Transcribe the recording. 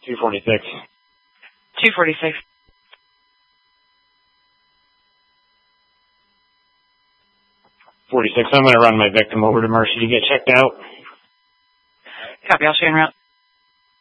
246. 246. 46. I'm going to run my victim over to Mercy to get checked out. Copy, I'll stay en route.